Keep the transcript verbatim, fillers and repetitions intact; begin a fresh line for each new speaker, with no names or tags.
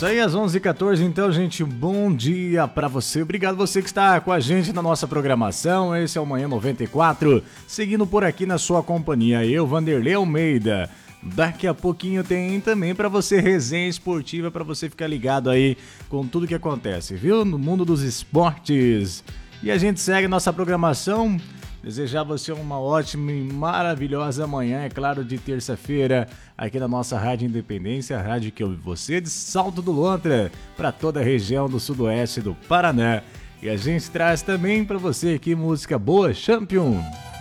Isso aí, às onze e quatorze, então, gente, bom dia pra você. Obrigado você que está com a gente na nossa programação. Esse é o Manhã noventa e quatro, seguindo por aqui na sua companhia, eu, Vanderlei Almeida. Daqui a pouquinho tem também pra você resenha esportiva, pra você ficar ligado aí com tudo que acontece, viu? No mundo dos esportes. E a gente segue nossa programação. Desejar a você uma ótima e maravilhosa manhã, é claro, de terça-feira, aqui na nossa Rádio Independência, a rádio que ouve você de Salto do Lontra, para toda a região do sudoeste do Paraná. E a gente traz também para você aqui música boa, Champion.